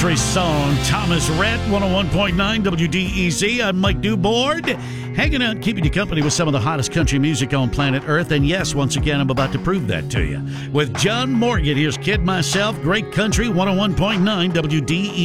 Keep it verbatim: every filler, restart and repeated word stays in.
Song, Thomas Rhett, one oh one point nine W D E Z. I'm Mike Newboard, hanging out, keeping you company with some of the hottest country music on planet Earth. And yes, once again, I'm about to prove that to you. With John Morgan, here's Kid Myself, Great Country, one oh one point nine W D E Z.